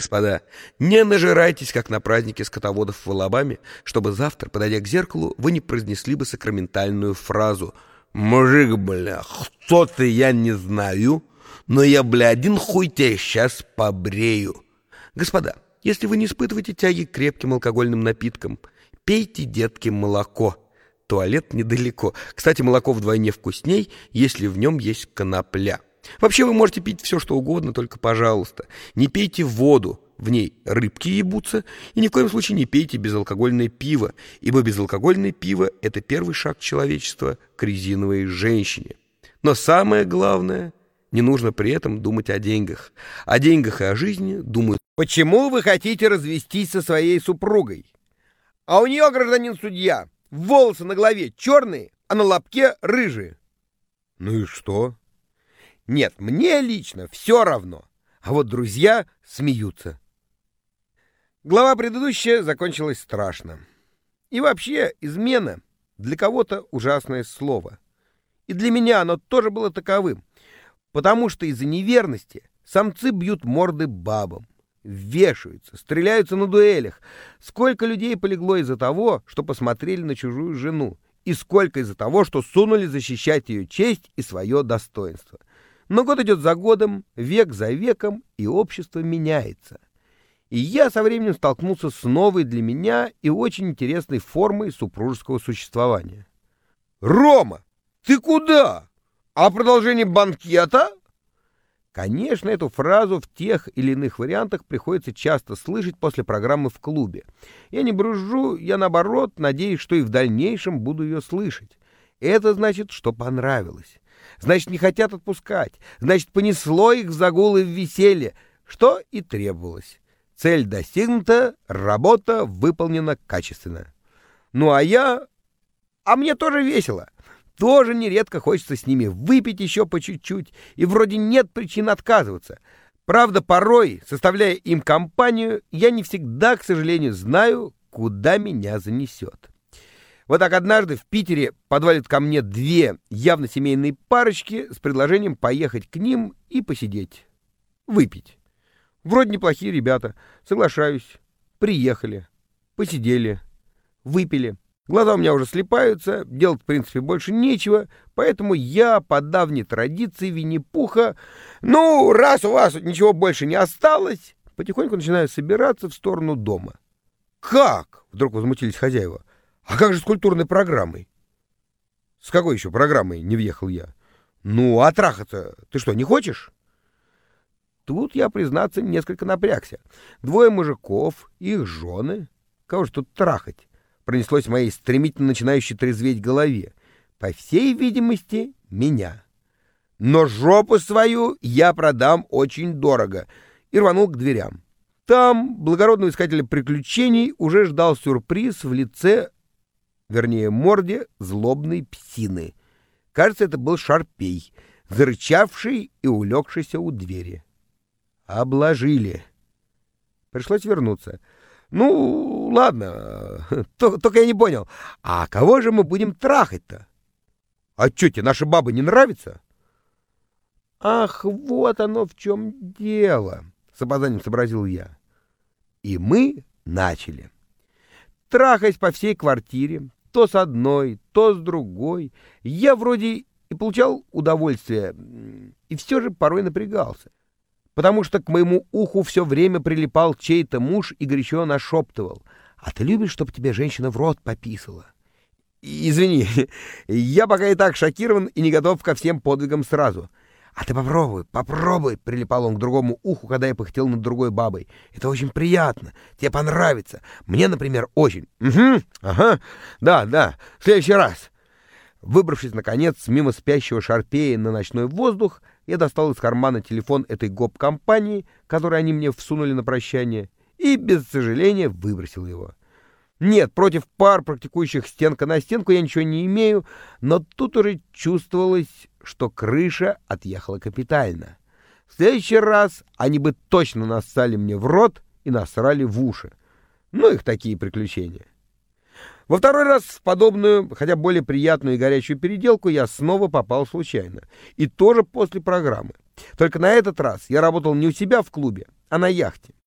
Господа, не нажирайтесь, как на празднике скотоводов в Алабаме, чтобы завтра, подойдя к зеркалу, вы не произнесли бы сакраментальную фразу: «Мужик, бля, кто ты, я не знаю, но я, бля, один хуй тебя сейчас побрею». Господа, если вы не испытываете тяги к крепким алкогольным напиткам, пейте, детки, молоко. Туалет недалеко. Кстати, молоко вдвойне вкусней, если в нем есть конопля. Вообще вы можете пить все, что угодно, только, пожалуйста, не пейте воду, в ней рыбки ебутся, и ни в коем случае не пейте безалкогольное пиво, ибо безалкогольное пиво — это первый шаг человечества к резиновой женщине. Но самое главное, не нужно при этом думать о деньгах. О деньгах и о жизни думают. Почему вы хотите развестись со своей супругой? А у нее, гражданин судья, волосы на голове черные, а на лобке рыжие. Ну и что? Нет, мне лично все равно. А вот друзья смеются. Глава предыдущая закончилась страшно. И вообще, измена для кого-то ужасное слово. И для меня оно тоже было таковым. Потому что из-за неверности самцы бьют морды бабам, вешаются, стреляются на дуэлях. Сколько людей полегло из-за того, что посмотрели на чужую жену, и сколько из-за того, что сунули защищать ее честь и свое достоинство. Но год идет за годом, век за веком, и общество меняется. И я со временем столкнулся с новой для меня и очень интересной формой супружеского существования. «Рома, ты куда? А продолжение банкета?» Конечно, эту фразу в тех или иных вариантах приходится часто слышать после программы в клубе. Я не брюзжу, я наоборот надеюсь, что и в дальнейшем буду ее слышать. Это значит, что понравилось. Значит, не хотят отпускать. Значит, понесло их в загулы в веселье, что и требовалось. Цель достигнута, работа выполнена качественно. Ну а мне тоже весело. Тоже нередко хочется с ними выпить еще по чуть-чуть, и вроде нет причин отказываться. Правда, порой, составляя им компанию, я не всегда, к сожалению, знаю, куда меня занесет. Вот так однажды в Питере подвалят ко мне две явно семейные парочки с предложением поехать к ним и посидеть, выпить. Вроде неплохие ребята, соглашаюсь. Приехали, посидели, выпили. Глаза у меня уже слипаются, делать в принципе больше нечего, поэтому я, по давней традиции Винни-Пуха, ну, раз у вас ничего больше не осталось, потихоньку начинаю собираться в сторону дома. «Как?» — вдруг возмутились хозяева. «А как же с культурной программой?» «С какой еще программой?» — не въехал я. «Ну, а трахаться ты что, не хочешь?» Тут я, признаться, несколько напрягся. Двое мужиков, их жены. Кого же тут трахать? Пронеслось в моей стремительно начинающей трезветь голове. По всей видимости, меня. Но жопу свою я продам очень дорого. И рванул к дверям. Там благородного искателя приключений уже ждал сюрприз в лице, вернее, морде злобной псины. Кажется, это был Шарпей, зарычавший и улегшийся у двери. Обложили. Пришлось вернуться. «Ну, ладно, только я не понял, а кого же мы будем трахать-то? А чё тебе, наши бабы не нравятся?» «Ах, вот оно в чем дело», — с опозданием сообразил я. И мы начали. Трахаясь по всей квартире, то с одной, то с другой, я вроде и получал удовольствие, и все же порой напрягался. Потому что к моему уху все время прилипал чей-то муж и горячо нашептывал: «А ты любишь, чтобы тебе женщина в рот пописала?» Извини, я пока и так шокирован и не готов ко всем подвигам сразу. «А ты попробуй», — прилипал он к другому уху, когда я пыхтел над другой бабой. «Это очень приятно, тебе понравится. Мне, например, очень». «Угу, ага, да, в следующий раз». Выбравшись, наконец, мимо спящего Шарпея на ночной воздух, я достал из кармана телефон этой гоп-компании, который они мне всунули на прощание, и без сожаления выбросил его. Нет, против пар, практикующих стенка на стенку, я ничего не имею, но тут уже чувствовалось, что крыша отъехала капитально. В следующий раз они бы точно нассали мне в рот и насрали в уши. Ну, их такие приключения. Во второй раз в подобную, хотя более приятную и горячую переделку я снова попал случайно. И тоже после программы. Только на этот раз я работал не у себя в клубе, а на яхте.